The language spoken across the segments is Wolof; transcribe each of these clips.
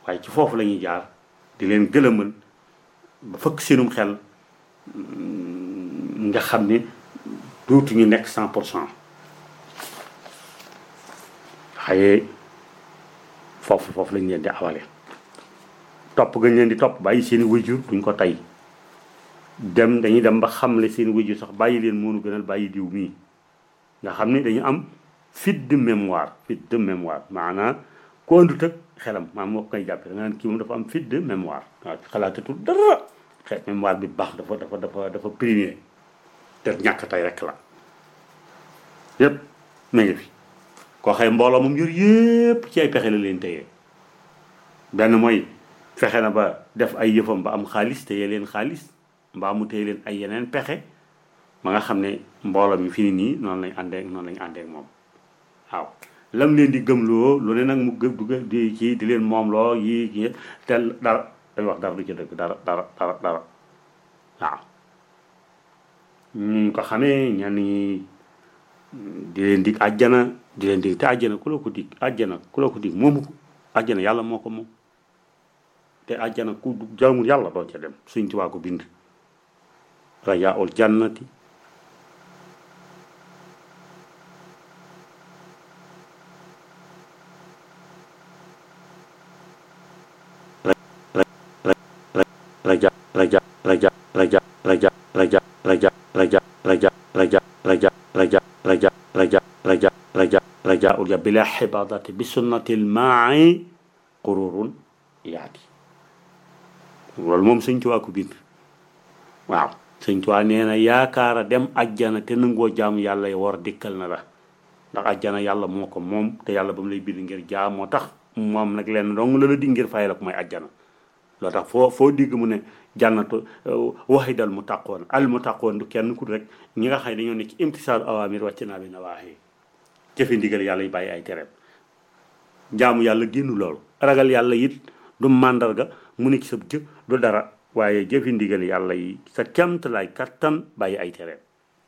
waaye ci foofu la ñuy jaar di leen gëlëmal ba fëkk seenum xel nga xam ne dootuñu nekk 100%. xaye foofu lañ leen di awale topp gañ leen di topp bàyyi seen i wëjur duñ ko tey dañuy dem ba xamle seen wëjur sax bàyyi leen moonu gënal bàyyi diw mii nga xam ne dañu am fit de mémoire maanaam ku andut ak xelam maanaam moo koy jàppe da nga naan kii moom dafa am fit de mémoire waaw xalaatatul dara xeet mémoire bi baax dafa primé te ñàkk tey rek la yépp ma ngi fi koo xëy mbooloo moom yor yépp ci ay pexe la leen téye benn mooy fexe na ba def ay yëfam ba am xaalis téye leen xaalis mbaa mu téye leen ay yeneen pexe ma nga xam ne mbooloo mi fi ni nii noonu lañ àndee moom waaw lam leen di gëmloo lu ne nag mu dugg di ci di leen moom loo yi te dara dañ wax dara du ci dëgg dara waaw ñu ko xamee ñenn ñi di leen dig àjjana di leen dig te àjjana ku la ko dig moomu ko àjjana yàlla moo ko moom te àjjana ku jaamul yàlla doo ca dem Sëñ Tuubaa ko bind rajaa'ul jannati rajaa'ul bila xibadati bi sunnatil maai qururun yaati loolu moom Sëñ Tuubaa ko bind waaw Sëñ Tuubaa nee na yaakaara dem ajjana te nangoo jaamu yàlla war dikkal na la ndax ajjana yàlla moo ko moom te yàlla ba mu lay bind ngir jaam moo tax moom nag leen dong la di ngir fay la ko mooy ajjana loo tax foo digg mu ne jànnatu waxidal mu taqoon al mu taqoon du kenn ku rek ñi nga xam ne dañoo ne ci imtisaal awaamir wàcc naa bi nawaahi jëfe ndigal yàlla yi bàyyi ay tereem jaamu yàlla génn loolu ragal yàlla it du màndarga mu ne ci sa jëf du dara waaye jëfe ndigal yàlla yi sa kemt lay kattan bàyyi ay tereem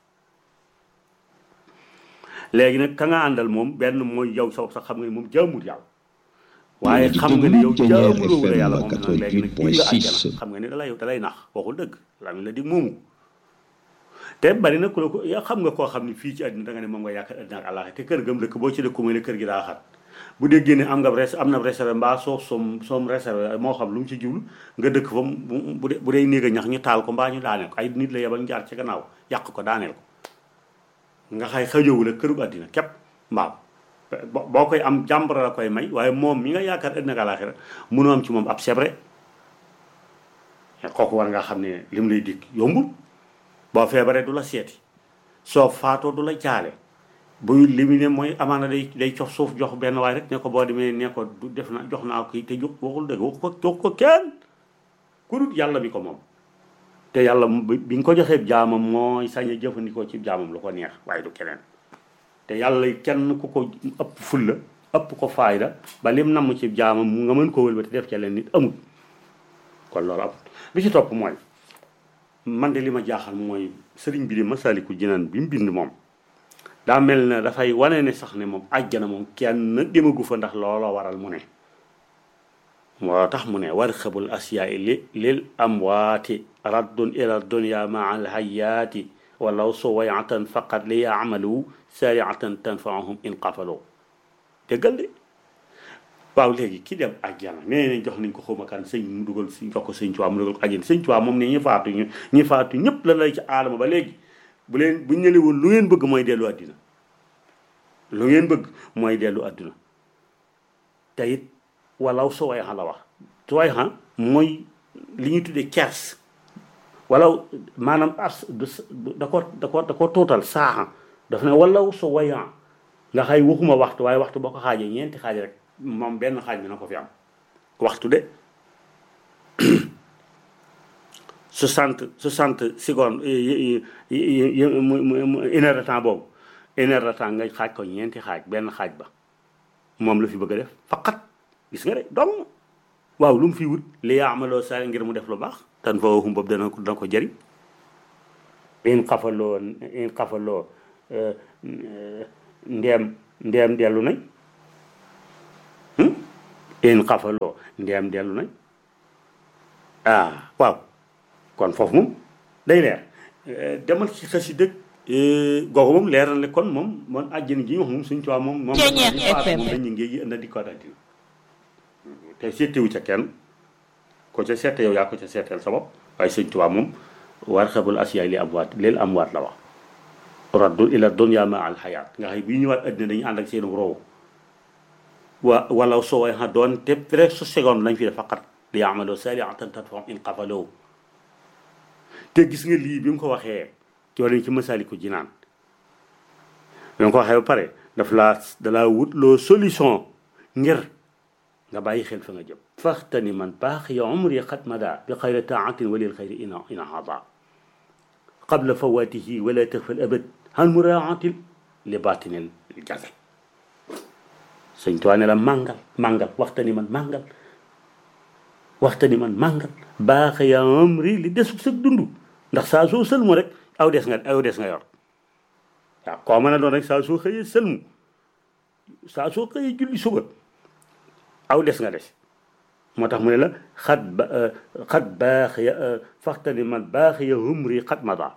léegi nag ka nga àndal moom benn mooy yow sax xam nga ne moom jaamul yàlla waaye xam nga ne yow jaamuloo la yàlla moom nag léegi nag dig la àjjana xam nga ne dalay nax waxul dëgg la dig moomu te bari na ku la ko yaa xam nga koo xam ne fii ci àddina da nga ne moom nga yaakaar àddina ak àllaaxira te kër gam dëkk boo ci dëkku mooy ne kër gi daa xat bu déggee ne am na réservé mbaa soom réservé moo xam lu mu ci jublu nga dëkk fa bu dee néeg a ñax ñu taal ko mbaa ñu daaneel ko ay nit la yebal njaar ci gannaaw yàq ko daaneel ko nga xay xëjoowu la këru àddina képp mbaaw boo koy am jàmbara la koy may waaye moom mi nga yaakaar àddina ak àllaaxira mënoo am ci moom ab sebre kooku war nga xam ne li mu lay dikk yombul boo feebaree du la seeti soo faatoo du la jaale buy li mu ne mooy amaana day cof suuf jox benn waay rek ne ko boo demee ne ko du def na jox naa ko te jox waxul dëgg jox ko kenn ku dul yàlla bi ko moom te yàlla bi nga ko joxee jaamam mooy sañ a jëfandikoo ci jaamam lu ko neex waaye du keneen te yàlla kenn ku ko ëpp fulla ëpp ko faayda ba lim namm ci jaamam mu nga mën ko wëlbati def ca leen nit amul kon loolu amul bi ci topp mooy man de li ma jaaxal mooy sëriñ bi di Masaalikul Jinaan bi mu bind moom daa mel ne dafay wane ne sax ne moom àjjana moom kenn demagu fa ndax looloo waral mu ne moo tax mu ne warxabul asyaai lil amwaati raddun ila dunya maa al hayaati walaw suwayatan faqat li yaamalu sariatan tanfaahum in qafaloo déggal de waaw léegi ki dem àjjana nee nañ jox nañ ko xawma kan sëñ mu dugal si jox ko Sëñ Tuubaa mu dugal ko àjjana Sëñ Tuubaa moom ne ñi faatu ñëpp la lay ci aadama ba léegi buñ ne woon lu ngeen bëgg mooy dellu àddina lu ngeen bëgg mooy dellu àddina te it walaw suwayxa la wax suwayxa mooy li ñuy tuddee kers walaw maanaam ars da ko tuutal saaxa daf ne walaw suwayxa nga xay waxuma waxtu waaye waxtu boo ko xaajee ñeenti xaaj rek moom benn xaaj bi na ko fi am waxtu de 60 secondes une heure de temps boobu une heure de temps nga xaaj ko ñeenti xaaj benn xaaj ba moom la fi bëgg a def faqat gis nga de donc waaw lu mu fi wut li yaa amaloo saa ngir mu def lu baax tan fa waxum boobu dana ko jëriñ in xafaloo ndeem dellu nañ in xafaloo ndeem dellu nañ waaw kon foofu moom day leer demal ci xasi dëkk googu moom leeral ne kon moom àjjana ji wax moom suñ tuwaa moom dañu ngi indi di ko àddina te seetewu ca kenn ko ca seete yow yaa ko ca seeteel sa bopp waaye suñ tuwaa moom war xabul asiyaay li amwaat leel amwaat la wax raddul ila dunya ma al xayaat nga xam bu ñu ñëwaat àddina dañuy ànd ak seen roow wala soo way xa doon te presque su seconde lañ fi def faqat li yamaloo saliatan tatfahum in qafaloo te gis nga lii bi mu ko waxee ci wàllu ci Masaalikul Jinaan bi mu ko waxee ba pare dalaa wut loo solution ngir nga bàyyi xel fa nga jëm faxtani man baax ya umri xat mada bi xayri taatin walil xayri ina hada qabla fawatihi wala taxfal abad han muraatil li batinel jasal sëñ Tuubaa ne la màngal waxtani man màngal baax ya umri li desu sa dund ndax saa soo sëlmu rek aw des nga yor waaw koo mën a doon rek saa soo xëyee sëlmu saa soo xëyee julli suba aw des nga des moo tax mu ne la xat baax ya faxtani man baax ya humri xat mada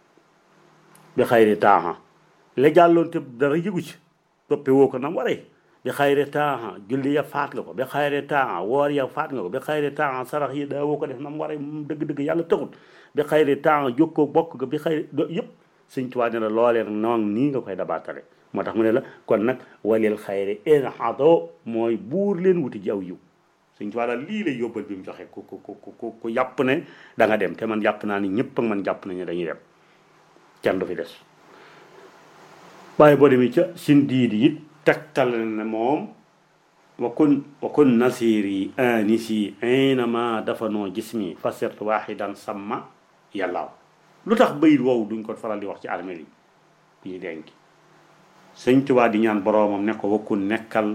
bi xayri taaxa la jàlloon te dara yëgu ci toppe woo ko nam waree bi xayri taaxa julli ya faat nga ko bi xayri taaxa woor ya faat nga ko bi xayri taaxa sarax yi daa woo ko def nam waree dëgg-dëgg yàlla taxut bi xayri taaxa jokkoo bokk nga bi xayri yëpp Sëñ Tuubaa ne la loolee noonu nii nga koy dabaatale moo tax mu ne la kon nag walil xayri inhado mooy buur leen wuti ji aw yiw Sëñ Tuubaa daal lii lay yóbbal bi mu joxe ku yàpp ne da nga dem te man jàpp naa ni ñëpp ak man jàpp nañu dañuy dem kenn du fi des waaye boo demee ca sin diidi it tegtal ne moom wakun nasiri anisi aynama dafanoo jismi fasirt waxidan samma yàllaaw lu tax bayit woowu duñ ko faral di wax ci armeel yi bi ñu denc Sëñ Tuubaa di ñaan boroomam ne ko wakun nekkal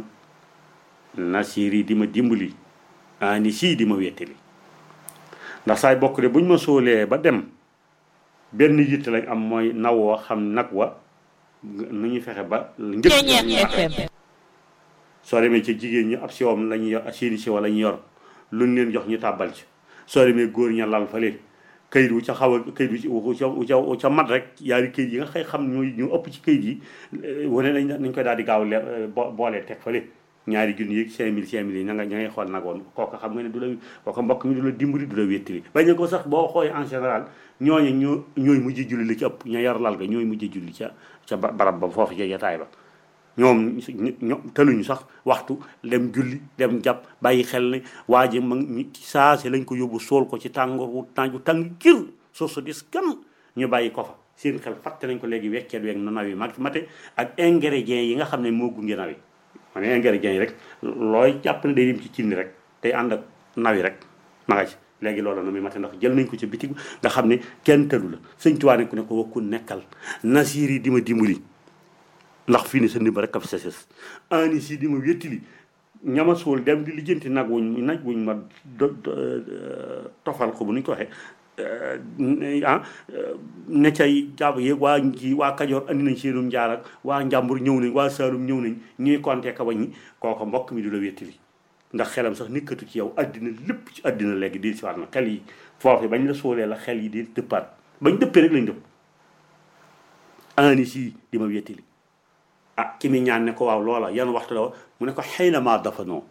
nasiri di ma dimbali anisi di ma wettali ndax saay bokk de buñ ma sóolee ba dem benn yitte lañ am mooy nawoo xam nag wa nu ñuy fexe ba njëkk soo demee ci jigéen ñi ab siwam lañuy yor seeni siwa la ñu yor luñ leen jox ñu tàbbal ci soo demee góor ña lal fa leen kayit wu ca xaw a kayit wu ca mat rek yaari kayit yi nga xëy xam ñu ëpp ci kayit yi wane nañ koy daal di gaaw boolee teg fa leen ñaari junni yeeg 5000 yi ña ngay xool nag woon kooka xam nga ne du la kooka mbokk mi du la dimbali du la wéttali bañ ko sax boo xoolee en général ñooñu ñooy mujj julli li ci ëpp ña yar lal ga ñooy mujj julli ca barab ba foofu ca jataay ba ñoom tëluñu sax waxtu dem julli dem jàpp bàyyi xel ne waa ji ma saase lañ ko yóbbu sool ko ci tàngoor wu naaju tàng jër soo su dis kan ñu bàyyi ko fa seen xel fàtte nañ ko léegi wekkeet weeg na naw yi mate ak ingrédients yi nga xam ne moo gunge naw yi ma ne ingrédients yi rek looy jàpp ne day dem ci cindi rek tey ànd ak naw yi rek ma nga ci léegi loolu na muy mate ndax jël nañ ko ci bitig nga xam ne kenn tëlu la Sëñ Tuubaa ne ko wakku nekkal nasiir yi di ma dimbali ndax fii ni sa ndimba rek a fi sa ses ani si di ma wéttili ñama suul dem di lijjanti nag wuñ ma tofal ko bu nuñ ko waxee ne cay jàpp yeeg waa Kajoor andi nañ seenum njaar ak waa Njàmbur ñëw nañ waa Saalum ñëw nañ ñuy compter ka waññi kooko mbokk mi du la wéttili ndax xelam sax nekkatu ci yow addina lépp ci addina léegi di si waat na xel yi foofu bañ la soolee la xel yi di dëppaat bañ dëppee rek lañ dëpp ani si di ma wéttili ki mi ñaan ne ko waaw loola yan waxtu la mu ne ko xëy na maa dafanoo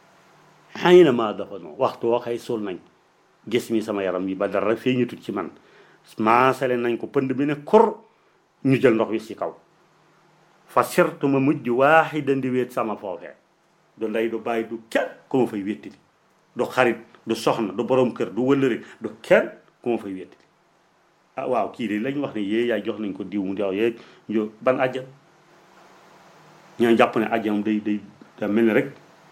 waxtu woo xëy suul nañ gis mi sama yaram yi ba dara feeñatut ci man maasale nañ ko pënd bi ne kor ñu jël ndox wi ci kaw fa sirtu ma mujj waaxidan di wéet sama foofee du ndey du bàyyi du kenn ku ma fay wéttili du xarit du soxna du borom kër du wëllëri du kenn ku ma fay wéttili waaw kii de lañ wax ne yée yaay jox nañ ko diw mu diw yee ban àjjan ñoo jàpp ne àjjanam day da mel ni rek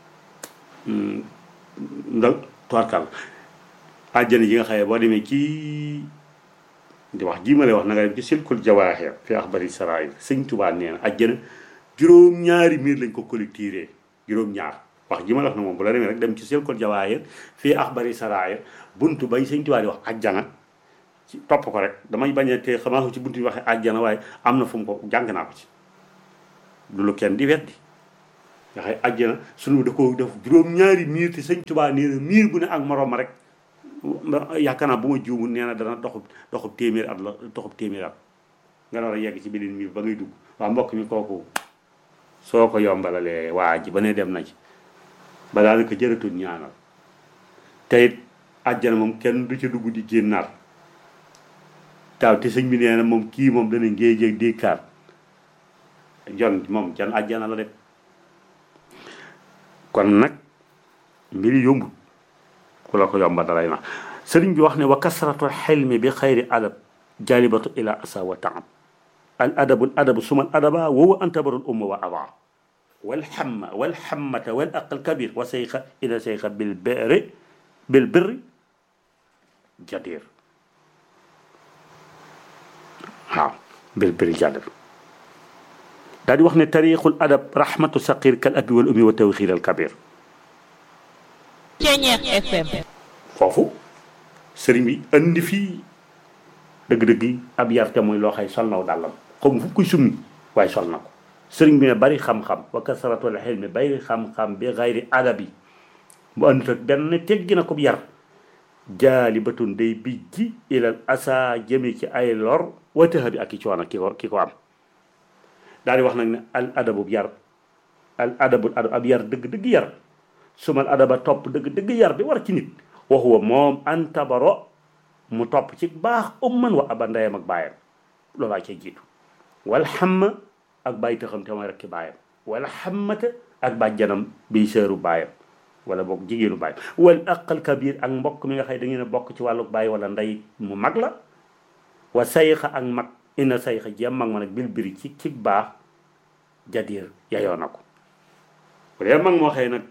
ndax toirkal àjjana yi nga xaye boo demee ci di wax jii ma lay wax na nga dem ci silkul jawaaxir fi axbari sarair Sëñ Tuubaa nee na àjjana juróom-ñaari miir lañ ko collecté juróom-ñaar wax ji ma la wax na moom bu la demee rek dem ci silkul jawaaxir fi axbari sarair buntu bay Sëñ Tuubaa di wax àjjana ci topp ko rek damay bañ a te xamaa ko ci buntu yi waxee àjjana waaye am na fu mu ko jàng naa ko ci du lu kenn di weddi nga xay àjjana sunu da ko def juróom-ñaari miir te sëñ Tuubaa nee na miir bu ne ak morom ma rek yaakaar naa bu ma juumul nee na dana doxub téeméer at la doxub téeméer at nga door a yegg ci beneen miir ba ngay dugg waa mbokk mi kooku soo ko yombalalee waa ji ba ne dem na ci ba daanaka jërëtul ñaanal te it àjjana moom kenn du ca dugg di génnaat taaw te sëñ bi nee na moom kii moom dana ngéej dékkaat jon moom jan àjjana la def kon nag mbiri yombut ku la ko yomba dalay na sëriñ bi wax ne wa kasratul xilmi bi xayri adab jalibatu ila asa wa taab al adabu suma al adaba wowa antabarul umma wa aba والحمة والأقل كبير وسيخ إلى سيخ بالبر جدير ها بالبر جدير دادي وخنا تاريخ الأدب رحمة الصغير كالأب والأم والتوخير الكبير فوفو سريمي أندي في دغ أب يار تا موي لو خاي سولناو دالام خم fu koy summi way sol nako sëriñ bi ne bari xam-xam wa kasratul xilmi bari xam-xam bi xayri adabi bu àndut ak benn teggi na ko yar jaalibatun day bijji ilal asa jëme ci ay lor wa tahabi ak i coono ki ko am daal di wax nag ne al adabu yar al adabu ab yar dëgg-dëgg yar sumal adaba topp dëgg-dëgg yar bi war ci nit waxuwa moom antabaro mu topp ci baax umman wa aba ndeyam ak baayam loolaa cay jiitu wal xam ak bàyyi taxam te mooy rekk baayam wala xammata ak bàjjanam biy seeru baayam wala boog jigéenu baayam wal aqal kabir ak mbokk mi nga xëy da ngeen a bokk ci wàllu baay wala ndey mu mag la wa sayxa ak mag ina sayxa jéem mag ma nag bil biri ci baax jadir yayoo na ko bu dee mag moo xëy nag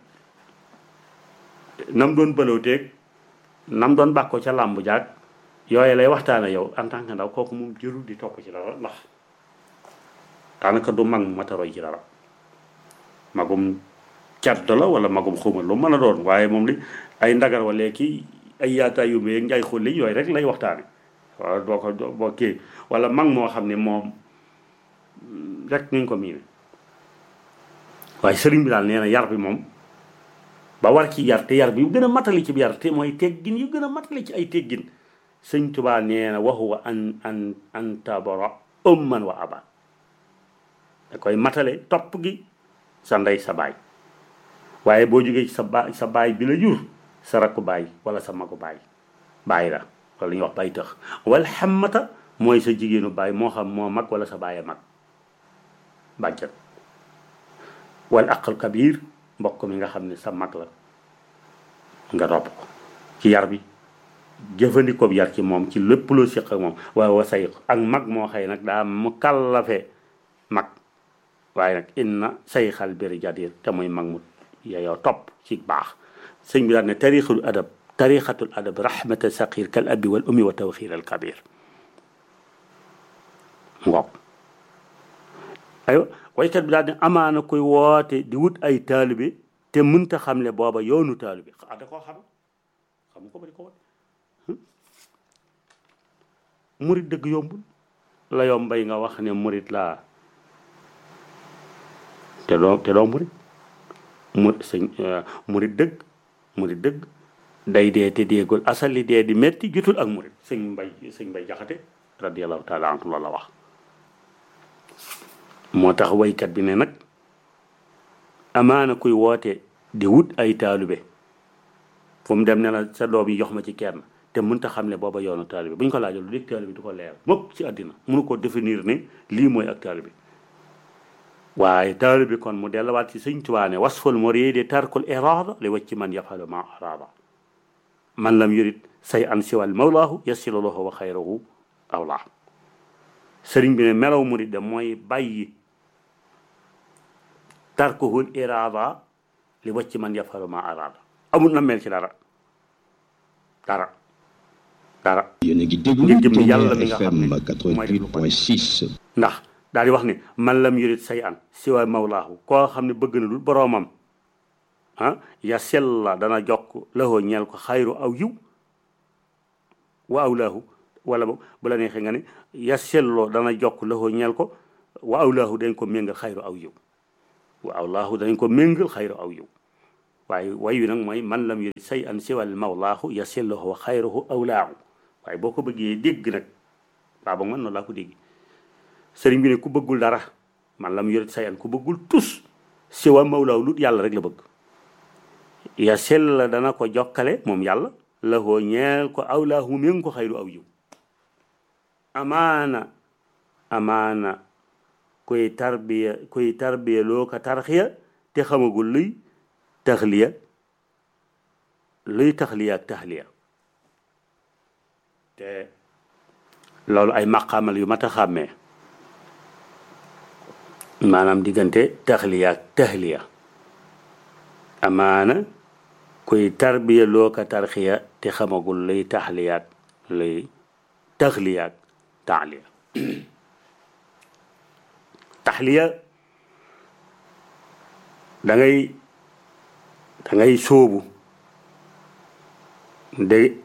nam doon bëlooteeg nam doon bàkkoo ca làmb jaag yooye lay waxtaane yow en tant que ndaw kooku moom jërul di topp ci dara ndax daanaka du mag mu mataroy ci dara magum cadd la wala magum xuma lu mën a doon waaye moom li ay ndagar wala kii ay yaataay yu meeg njaay xulli yooyu rek lay waxtaane waaw doo ko boo kii wala mag moo xam ne moom rek niñ ko miine waaye sëriñ bi daal nee na yar bi moom ba war ci yar te yar bi yu gën a matali ci yar te mooy teggin yu gën a matali ci ay teggin sëñ Tuubaa nee na waxuwa an tabara umman wa aba da koy matale topp gi sa ndey sa baay waaye boo jógee ci sa baay bi la jur sa rakku baay wala sa magu baay baay la wala li ñuy wax baay tax wal xammata mooy sa jigéenu baay moo xam moo mag wala sa baay mag bàjjan wal aqal kabir mbokk mi nga xam ne sa mag la nga topp ko ci yar bi jëfandikoo bi yar ci moom ci lépp loo séq ak moom waaye wa say ak mag moo xëy nag daa mu kallafe mag waaye nag inna sayxal biri jadir te muy mag mu yeyoo topp ci baax sëñ bi daal ne tarixatul adab rahmata saqir kal abi wal ummi wa tawxir al kabir ngoog aywa waykat bi daal ne amaana koy woote di wut ay taalibe te mënta xamle booba yoonu taalibe da koo xam ko ba di ko wot murit dëgg yombul la yombay nga wax ne murit laa te doo murit murit dëgg day dee te déegul asali dee di metti jutul ak murit sëñ mbay jaxate radiallahu taala anhu la wax moo tax waykat bi ne nag amaana kuy woote di wut ay taalube fu mu dem ne la sa doom yi jox ma ci kenn te mënta xam ne booba yoonu taalibe bu ñu ko laajal lu dégg taalibe du ko leer mukk ci àddina mënu ko définir ne lii mooy ak taalibe waaye taalibe kon mu delluwaat ci sëñ Tuubaa ne wasful muriidi tarkul iraada li wacci man yafalu ma araada man lam yurid say an siwal mawlaahu yasilu lahu wa xayruhu awlaa sëriñ bi ne melaw murid de mooy bàyyi tarkuhul iraada li wacci man yafalu ma araada amul na mel ci dara yéen a ngi déglu yàlla mi nga xam ne 88.6 ndax daal di wax ne man lam yurid say an siwa mawlaahu koo xam ne bëgg na dul boroomam ya sella dana jokk lahoo ñeel ko xayru aw yiw wa awlaahu wala bu la neexee nga ne ya selloo dana jokk lahoo ñeel ko wa awlaahu dañ ko méngal xayru aw yiw wa awlaahu danañ ko méngal xayru aw yiw waaye way wi nag mooy man lam yurid say an siwal mawlaahu yasillahu xayruhu awlaahu waaye boo ko bëggee dégg nag waa ba man noonu laa ko dégg sëriñ bi ne ku bëggul dara man lam yurid say an ku bëggul tus siwa mawlaahu lut yàlla rek la bëgg yasil dana ko jokkale moom yàlla la hoo ñeel ko awlaahu mu méng ko xayru aw yiw amaana kuy tarbiya loo ko tarxiya te xamagul luy taxliya ak taxliya te loolu ay maqaamal yu mat a xàmmee maanaam diggante taxliya ak taxliya amaana kuy tarbiya loo ko tarxiya te xamagul luy taxliya ak luy taxliya ak taxliya taxliya da ngay sóobu di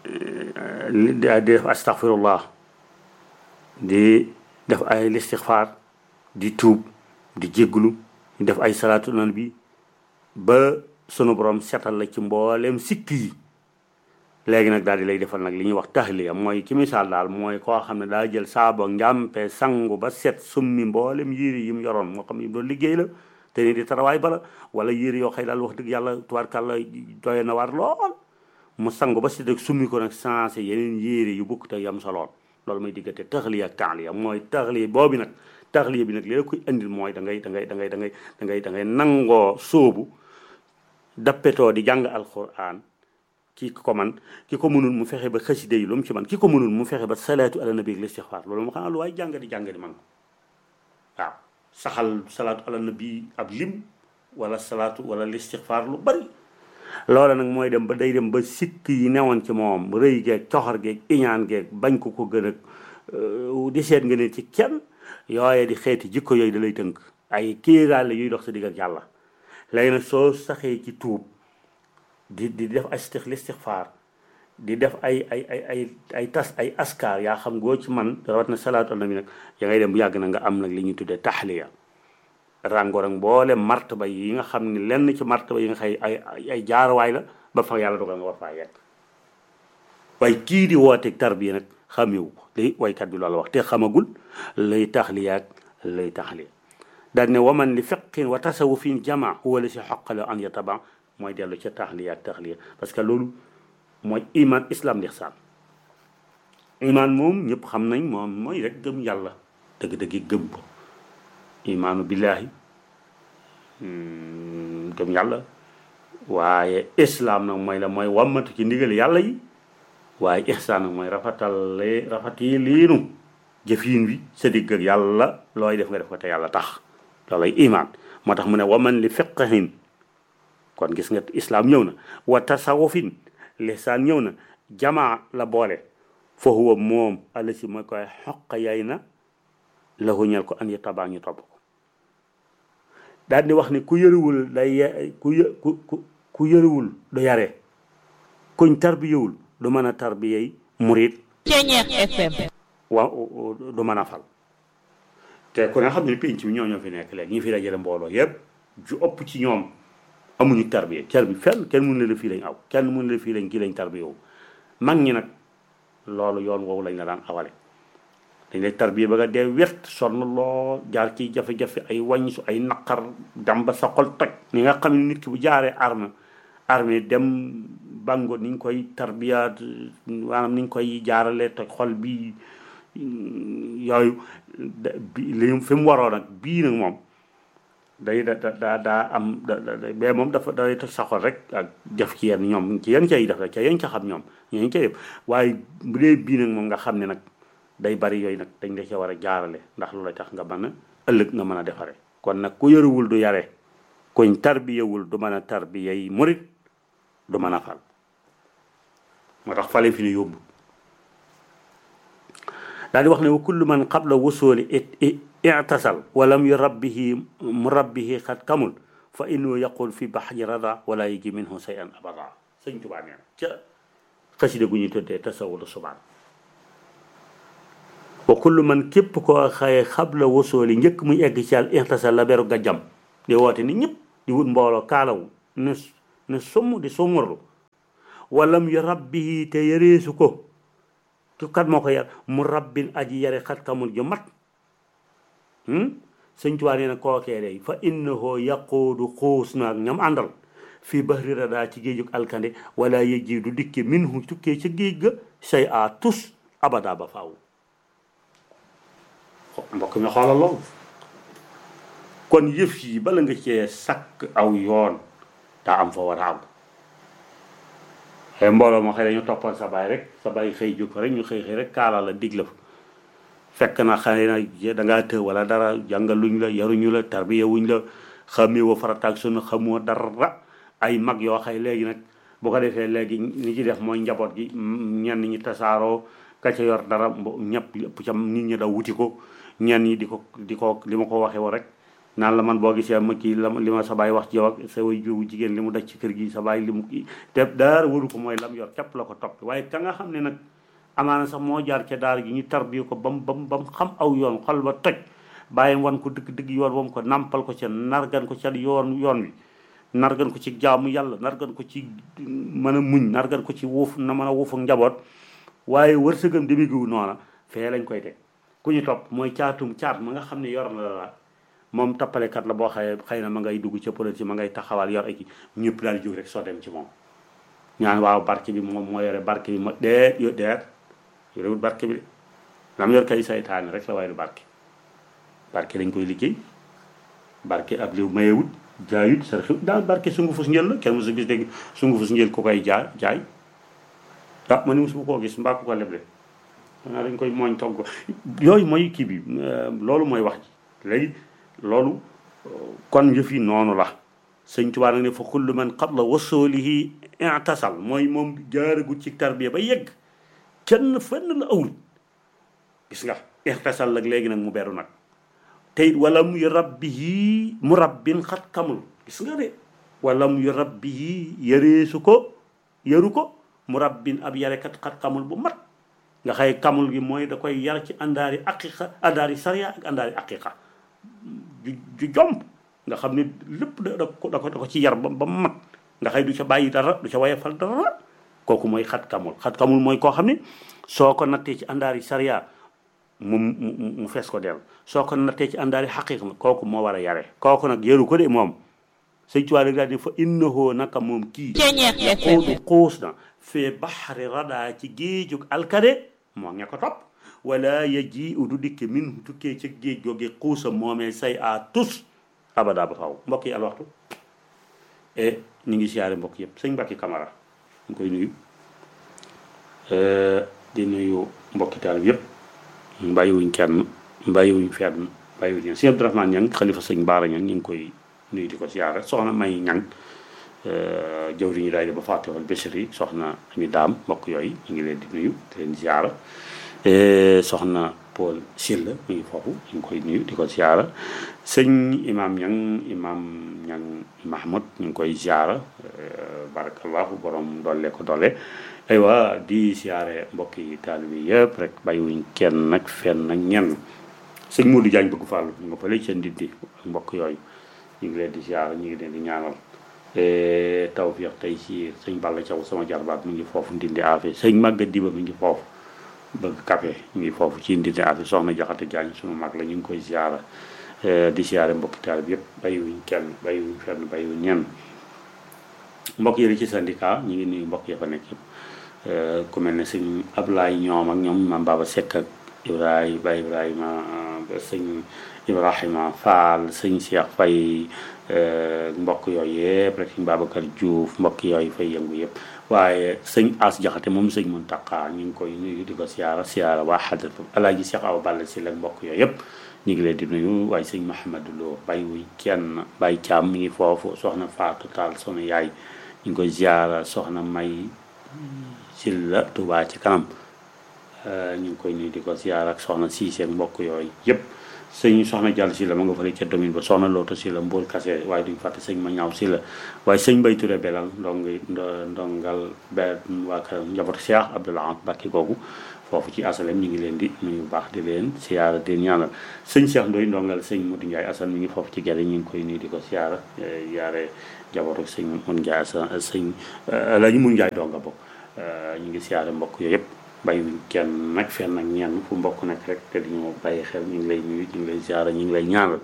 def astaghfirullah di def ay listixfaar di tuub di jégglu di def ay salaatu nabi ba sunu borom setal la ci mboolem sikk yi léegi nag daal di lay defal nag li ñuy wax taxliya mooy ci misaal daal mooy koo xam ne daa jël saabo njàmpe sangu ba set summi mboolem yére yi mu yoroon moo xam ne doon liggéey la te ni di tarawaay bala wala yére yoo xëy daal wax dëgg yàlla tubaarkàlla doy na war lool mu sangu ba set rek summi ko nag sensé yeneen yére yu bukk te yam sa lool loolu mooy diggante taxliya ak taxliya mooy taxliya boobu nag taxliya bi nag li la koy indil mooy da ngay nangoo sóobu dappetoo di jàng alquran ki ko man ki ko mënul mu fexe ba xasida yi lu mu ci man ki ko mënul mu fexe ba salaatu ala nabi ak listixfaar loolu moo xam ne lu waay jàng di man waaw saxal salaatu ala nabi ab lim wala salaatu wala listixfaar lu bari loola nag mooy dem ba day dem ba sikk yi newoon ci moom rëy geeg coxor geeg iñaan geeg bañ ko gën a di seet nga ne ci kenn yooye di xeeti jikko yooyu da lay tënk ay kiiraale yuy dox sa digg ak yàlla léegi nag soo saxee ci tuub di def ay listixfaar di def ay tas ay askar yaa xam goo ci man rawat na salaatu ala nabi nag ya ngay dem bu yàgg na nga am nag li ñuy tuddee taxliya rangoor ak mboole martaba yi nga xam ne lenn ci martaba yi nga xëy ay jaarwaay la ba fa yàlla dogal nga war faa yegg waaye kii di wooteeg tarbiya nag xamewu ko li waykat bi loolu wax te xamagul lay taxliya ak lay taxliya daal ne waman li fiqin wa tasawufin jama huwa la si xoqale an yataba mooy dellu ca taxliya ak taxliya parce que loolu mooy iman islam lixsaan iman moom ñëpp xam nañ moom mooy rek gëm yàlla dëgg-dëggi gëm ko imaanu billaahi gëm yàlla waaye islam nag mooy la mooy wammatu ci ndigal yàlla yi waaye ihsaan nag mooy rafati liinu jëfiin wi sa digg ak yàlla looy def nga def ko te yàlla tax loolay iman moo tax mu ne waman li fiqhin kon gis nga islam ñëw na wa tasawufin lihsaan ñëw na jamaa la boole fa huwa moom alla si mooy koy xoq yay na la ñeel ko an yi tabaa ñu topp ko daal di wax ni ku yëruwul day ku yëruwul du yare kuñ tarbiyewul du mën a tarbiyey murit FM waaw du mën a fal te ku ne xam ne penc bi ñoo fi nekk léegi ñi fi dajale mbooloo yépp ju ëpp ci ñoom amuñu tarbiya fenn kenn mënu la fii lañ aw kenn mënu la fii lañ kii lañ tarbiyewu mag ñi nag loolu yoon woowu lañ la daan awale dañ lay tarbiya ba nga dee wet sonn loo jaar ci jafe-jafe ay wàññisu ay naqar dem ba sa xol toj ni nga xam ne nit ki bu jaaree armée dem bango ni ñu koy tarbiya maanaam ni ñu koy jaarale toj xol bi yooyu li fi mu waroo nag bii nag moom day daa am bee moom dafa day toj sa xol rek ak def ci yenn ñoom ci yenn cay def rek ca yenn ca xam ñoom ñooñu cay def waaye bu dee bii nag moom nga xam ne nag day bari yooyu nag dañ la ca war a jaarale ndax loolu tax nga mën a ëllëg nga mën a defare kon nag ku yaruwul du yare kuñ tarbiyewul du mën a tarbiya yi murit du mën a fal moo tax fale fi ne yóbbu daal di wax ne wa kullu man qabla wusuli i'tasal walam yurabbihi murabbihi xat kamul fa innahu yaqul fi bahri rada wala yiji minhu shay'an abada sëñ Tuubaa nee na ca xasida gu ñuy tuddee tasawulu subaan wa kullu man képp koo xaye xabla wusuli njëkk muy egg ci al i'tasal la beru gajjam di woote ni ñëpp di wut mbooloo kaalawu ne summ di sumurlu walam yu rabbihi te yareesu ko ki kat moo ko yar mu rabbin aji yare xat kamul ju mat sëñ Tuubaa nee na kookee day fa innahu yaquudu xuus naag ñam àndal fii bahri radaa ci géejug alkande wala yejji du dikke minhu tukkee ca géej ga say a tus abada ba faaw mbokk mi xoolal loolu kon yëf yi bala nga cee sakk aw yoon daa am fa war a am xëy mbooloo moo xëy dañu toppal sa baay rek sa baay xëy jóg fa rek ñu xëy rek kaala la dig la fa fekk na xëy na dangaa të wala dara jàngaluñ la yaruñu la tarbiya wuñ la xamee wa farataag sunu xamoo dara ay mag yoo xëy léegi nag bu ko defee léegi ni ci def mooy njaboot gi ñenn ñi tasaaroo ka ca yor dara ñëpp ëpp ca nit ñi daw wuti ko ñenn ñi di ko li ma ko waxee woon rek naan la man boo gisee ma kii li ma sa baay wax ci yow ak sa way jiwu jigéen li mu daj ci kër gi sa baay li mu kii te dara waru ko mooy lam yor képp la ko topp waaye ka nga xam ne nag amaana sax moo jaar ca daara gi ñu tarbiyu ko bam xam aw yoon xol ba toj bàyyi wan ko dëgg yoon wam ko nampal ko ca nargan ko ca yoon wi nargan ko ci jaamu yàlla nargan ko ci mën a muñ nargan ko ci wuuf na mën a wuuf ak njaboot waaye wërsëgam demigiwu noona fee lañ koy teg ku ñu topp mooy caat ma nga xam ne yor na la moom tappalekat la boo xëy na ma ngay dugg ca politique ma ngay taxawal yor ak ñëpp daal jóg rek soo dem ci moom ñaan waaw barke bi moom moo yore barke bi ma yorewut barke bi de lam yor kay saytaane rek la waaye du barke dañ koy liggéey barke ab liw mayewut jaayut sa xew daal barke sungu fus njël la kenn mosu gis dégg sungu fus njël ku koy jaay ah ma ni mosuma koo gis mbaa ku ko leble xanaa dañ koy mooñ togg yooyu mooy kii bi loolu mooy wax ji léegi loolu kon yëf yi noonu la sëñ Tuubaa nag ne fa kullu man qabla wasulihi i'tasal mooy moom jaaragut ci tarbiya ba yegg kenn fenn la awul gis nga i'tasal nag léegi nag mu beru nag tey wala muy rabbihi mu rabbin xat kamul gis nga de wala muy rabbihi yareesu ko yaru ko mu rabbin ab yarekat xat kamul bu mat nga xëy kamul gi mooy da koy yar ci àndaari aqiqa àndaari sariya ak àndaari aqiqa ju jomb nga xam ne lépp da ko ci yar ba mat nga xëy du ca bàyyi dara du ca wayefal dara kooku mooy xat kamul mooy koo xam ne soo ko nattee ci àndaari sariya mu fees ko del soo ko nattee ci àndaari xaqiqa kooku moo war a yare kooku nag yaru ko de moom sëñ Tuubaa rek daal di fa innahu naka moom kii xuudu xuus na fee baxari radaa ci géejug alkade moo ña ko topp wala yaji udu dikke min tukkee ca géej googe xuusa moomee say a tus abada ba faw mbokk yi alwaxtu ñu ngi siyaare mbokk yëpp sëñ Mbacke Camara ñu koy nuyu di nuyu mbokki taal yëpp bàyyiwuñ kenn bàyyiwuñ fenn bàyyiwuñ sëñ Abdourahmane Ñang xalifa sëñ Baara Ñang ñu ngi koy nuyu di ko siyaare soxna May Ñang jëwriñu daay di ba Fatihul Bichri soxna Ami Daam mbokk yooyu ñu ngi leen di nuyu di leen siyaara soxna Paul Sylla mu ngi foofu ñu ngi koy nuyu di ko siyaara sëñ imam Ñang Mahmoud ñu ngi koy siyaara barakallahu borom dolle ko dolle aywa di siyaare mbokki taalibe yi yëpp rek bàyyiwuñ kenn nag fenn nag ñenn sëñ Modou Diagne bëgg fàllu ñu nga fële seen diddi ak mbokk yooyu ñu ngi leen di siyaara ñu ngi leen di ñaanal tawfiq tey ci sëñ Balla Thiaw sama jarbaat mu ngi foofu ndindi affaire sëñ Maguette Diba mi ngi foofu bëgg café ñu ngi foofu ci ndindi affaire soxna Jaxate Jaañ sunu mag la ñu ngi koy siyaara di siyaare mbokki taal bi yëpp bàyyiwuñ kenn bàyyiwuñ fenn bàyyiwuñ ñenn mbokk yi ci syndicat ñu ngi nuyu mbokk ya fa nekk yëpp ku mel ne sëñ Ablaye ñoom ak ñoom Mame Baba Seck ak Ibrahima sëñ Ibrahima Fall sëñ Cheikh Faye mbokk yooyu yëpp rek sëñ Babacar Diouf mbokk yooyu fay yëngu yëpp waaye sëñ As Jaxate moom sëñ Muntaqa ñu ngi koy nuyu di ko siyaara waa xadratu Alaaji Cheikh Awa Balla si la mbokk yooyu yëpp ñu ngi leen di nuyu waaye sëñ Mahamadou Lo bàyyiwuñ kenn Baye Thiam mi ngi foofu soxna Fatou Tall soxna yaay ñu ngi koy siyaara soxna May Sylla Touba ci kanam ñu ngi koy nuyu di ko siyaara ak soxna Cissé mbokk yooyu yëpp sëñ soxna Jàll si la ma nga fële ca domine ba soxna Loota si la Mbour Kase waaye duñ fàtte sëñ ma ñaaw si la waaye sëñ Mbay Touré belal ndongal waa kër njabootu Cheikh Abdoulaye Mbacke googu foofu ci asalem ñu ngi leen di nuyu baax di leen siyaara di ñaanal sëñ Cheikh Ndoy ndongal sëñ Modou Ndiaye Assane mi ngi foofu ci gerte ñu ngi koy nuyu di ko siyaara yaare njabootu sëñ Modou Ndiaye Assane sëñ la ñu mun Ndiaye donga bokk ñu ngi siyaare mbokk yooyu yëpp bàyyiwuñ kenn nag fenn ak ñenn fu mbokk nekk rek te diñu bàyyi xel ñu ngi lay nuyu ñu ngi lay siyaara ñu ngi lay ñaanal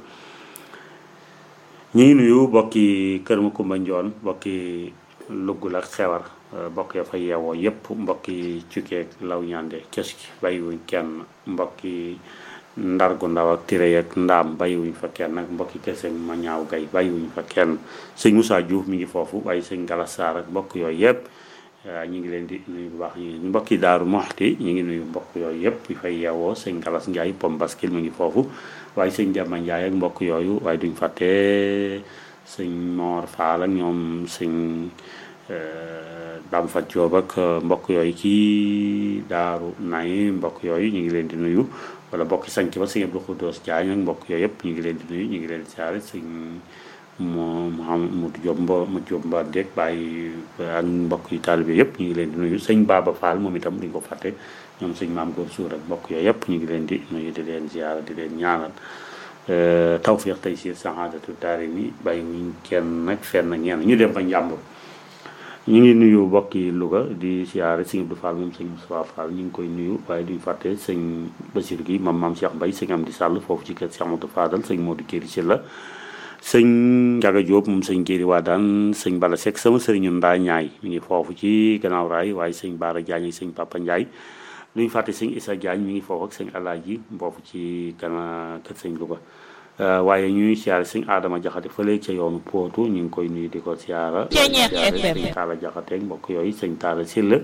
ñu ngi nuyu bokki Kër Makumba Njoon bokki Lugul ak Xewar mbokk ya fa yeewoo yëpp mbokki Cukkeeg Law Ñande Cës gi bàyyiwuñ kenn mbokki Ndargu Ndaw ak Tiré ak Ndaam bàyyiwuñ fa kenn ak mbokki Kese ma ñaaw gay bàyyiwuñ fa kenn sëñ Moussa Diouf mi ngi foofu waaye sëñ Galas Sarr ak mbokk yooyu yëpp ñu ngi leen di nuyu bu baax ñu mbokki Daaru Moxti ñu ngi nuyu mbokk yooyu yëpp yu fay yeewoo sëñ Galas Ndiaye Pom Baskil mi ngi foofu waaye sëñ Demba Ndiaye ak mbokk yooyu waaye duñ fàtte sëñ Mor Fall ak ñoom sëñ Dame Fat Diop ak mbokk yooyu ci Daaru Nay mbokk yooyu ñu ngi leen di nuyu wala mbokki sanc ba sëñ Abdou Khoudoss Diagne ak mbokk yooyu yëpp ñu ngi leen di nuyu ñu ngi leen di siyaare sëñ Mouhamadou Diop mu Diop Mba Deg bàyyi ak mbokk yi taalibe yëpp ñu ngi leen di nuyu sëñ Baba Fall moom itam duñ ko fàtte ñoom sëñ Maam Góor Suur ak mbokk yooyu yëpp ñu ngi leen di nuyu di leen ziyaara di leen ñaanal tawfiq tey siir saxaadatu daari ni bàyyi wuñ kenn nag fenn ñenn ñu dem ba njàmbur ñu ngi nuyu mbokki Louga di siyaare sëñ Abdou Fall moom sëñ Moustapha Fall ñu ngi koy nuyu waaye duñ fàtte sëñ Basir gi maam Cheikh Mbaye sëñ Amdi Sall foofu ci kër Cheikh Amadou Fadal sëñ Modou Kéri si la sëñ Njaga Diop moom sëñ Kéri waa daan sëñ Bala Seck sama sëriñu Ndaa Ñaay mi ngi foofu ci gannaaw raay waaye sëñ Baara Diagne sëñ Papa Ndiaye duñ fàtte sëñ Issa Diagne mi ngi foofu ak sëñ Alaaji foofu ci gannaaw kër sëñ Louga waaye ñuy siyaare sëñ Adama Jaxate fële ca yoonu Pootu ñu ngi koy nuyu di ko siyaara sëñ Taala Jaxate mbokk yooyu sëñ Taala Silla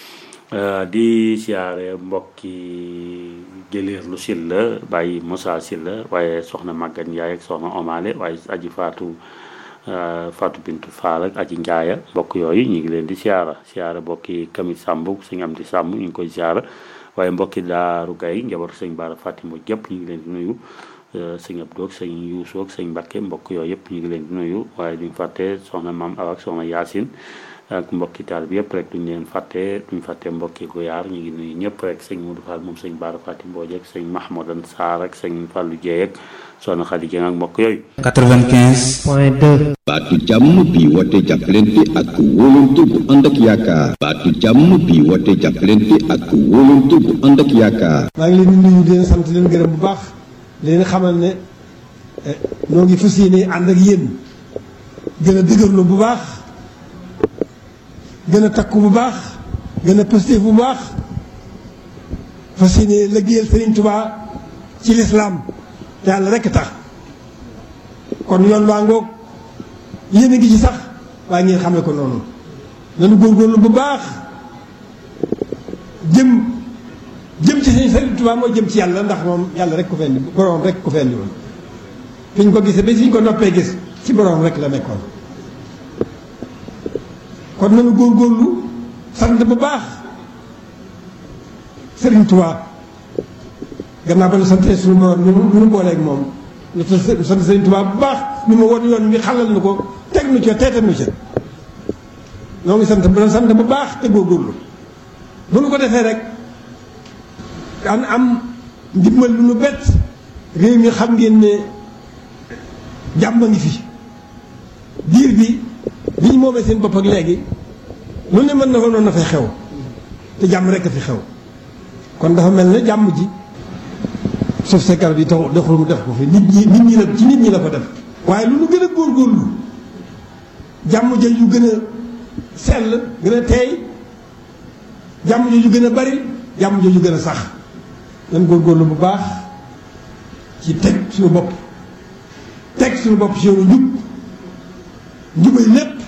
di siyaare mbokki Géléer lu Silla bàyyi Moussa Silla waaye soxna Maguette Ndiaye ak soxna Omale waaye aji Fatou Bintu Fall ak aji Ndiaye mbokk yooyu ñu ngi leen di siyaara mbokki Kamit Samb sëñ Amdi Samb ñu ngi koy siyaara waaye mbokki Daaru Gay njabootu sëñ Baara Fatima jëpp ñu ngi leen di nuyu sëñ Abdou ak sëñ Youssou ak sëñ Mbakke mbokk yooyu yëpp ñu ngi leen di nuyu waaye duñ fàtte soxna Maam Awa ak soxna Yaasin ak mbokki taal bi yëpp rek duñ fàtte mbokki Goyaar ñu ngi nuyu ñëpp rek sëñ Modou Fall moom sëñ Baara Fatim Mbooj ak sëñ Mahmoudan Sarr ak sëñ Fallou Dieye ak soxna Khady Dieng ak mbokk yooyu 95.2 baatu jàmm bi woote jàppalante ak wóolante bu ànd ak yaakaar baatu jàmm bi woote jàppalante ak wóolante bu ànd ak yaakaar maa ngi leen di nuyu di leen sant leen gërëm bu baax leen xamal ne ñoo ngi fas yéene ànd ak yéen gën a dëgërlu bu baax gën a takku bu baax gën a pëstéef bu baax fas yéene liggéeyal Sëriñ Tuubaa ci lislaam te yàlla rekk tax kon yoon waa ngoog yéen a ngi ci sax waaye ngeen xamee ko noonu nanu góorgóorlu bu baax jëm ci Sëriñ Tuubaa mooy jëm ci yàlla ndax moom yàlla rek ko fendi boroom rek ko fendi woon fi ñu ko gisee ba fi ñu ko noppee gis ci boroom rek la nekkoon kon nanu góorgóorlu sant bu baax Sëriñ Tuubaa gannaaw ba nu santee suñu borom nu booleeg moom ñu sant Sëriñ Tuubaa bu baax ñu ma won yoon wi xalal nu ko teg nu ca teetal nu ca ñoo ngi sant bu baax te góorgóorlu bu nu ko defee rek daan am ndimbal lu nu bett réew mi xam ngeen ne jàmm ngi fi diir bi ñu moomee seen bopp ak léegi lu ne mën na ko noonu na fay xew te jàmm rekk a fi xew kon dafa mel ne jàmm ji suuf sa garab yi taxul doxul mu def ko fi nit ñi la ko def waaye lu nu gën a góorgóorlu jàmm ja yu gën a sell gën a teey jàmm ja yu gën a bari jàmm ja yu gën a sax nan góorgóorlu bu baax ci teg suñu bopp ci yoonu njubay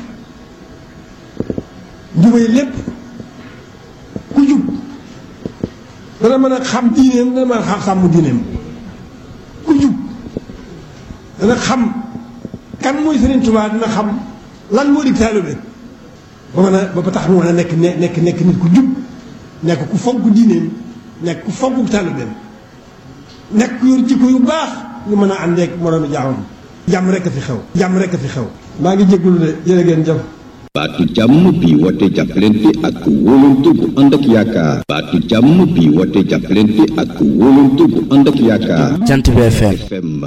lépp ku jub dana mën a xam diineem dana mën a sàmm diineem ku jub dana xam kan mooy Sëriñ Tuubaa dina xam lan moo di taalibe ba tax mu mën a nekk nit ku jub nekk ku fonk diineem nekk ku fonk taalibeem nekk yor jikko yu baax ñu mën a àndeek moroomi jaamam jàmm rek a fi xew jàmm rek a fi xew maa ngi jégalu de jërë ngeen jëf. baatu jàmm bi woote jàppalante ak wóolante bu ànd ak yaakaar baatu jàmm bi woote jàppalante ak wóolante bu ànd ak yaakaar Jant bi FM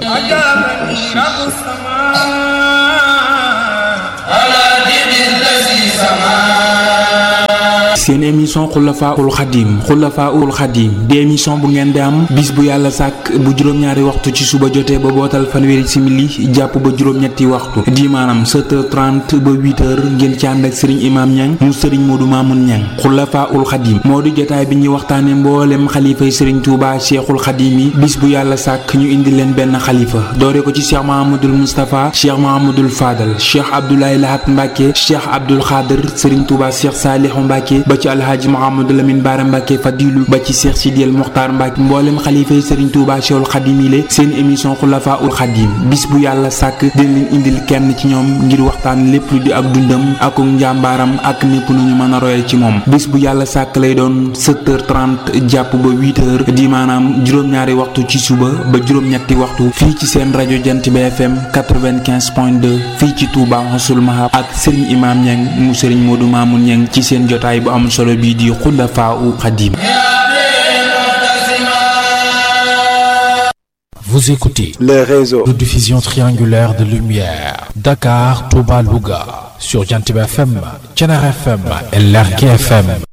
seen émission Xulafaa'ul Xadim di émission bu ngeen di am bis bu yàlla sàkk bu juróom-ñaari waxtu ci suba jotee ba bootal fanweeri simili jàpp ba juróom-ñetti waxtu di maanaam 7h30 ba 8h ngeen ci ànd ak Serigne Imam Niang mu Serigne Modou Mamoun Niang Xulafaa'ul Xadim moo di jotaay bi ñuy waxtaane mboolem xalifay Serigne Touba Cheikhul Xadim yi bis bu yàlla sàkk ñu indi leen benn xalifa doore ko ci Cheikh Mahamadul Moustapha Cheikh Mahamadul Fadal Cheikh Abdoulaye Lahat Mbacke Cheikh Abdoul Khadir Serigne Touba Cheikh Salihu Mbacke ba ci alhaaji Mouhamadou Lamine Bara Mbacke Fadilu ba ci Cheikh Sidiel Mokhtar Mbacke mboolem xalifa yi Serigne Touba Cheikhul Khadim yi seen émission Xulafaa'ul Khadim bis bu yàlla sàkk dina leen indil kenn ci ñoom ngir waxtaan lépp lu di ak dundam ak njàmbaaram ak népp nu ñu mën a royee ci moom bis bu yàlla sàkk lay doon 7h30 jàpp ba 8h di maanaam juróom-ñaari waxtu ci suba ba juróom-ñetti waxtu fii ci seen rajo Jant bi FM 95.2 fii ci Touba Xossul Mahab ak Serigne Imam Niang mu Serigne Modou Mamoun Niang ci seen jotaay bu am solo bii di Xulafaa'ul Xadim. Vous écoutez les réseaux de diffusion triangulaire de lumière Dakar, Touba, Louga sur Jant bi FM, Thiénaba FM et Lergui FM.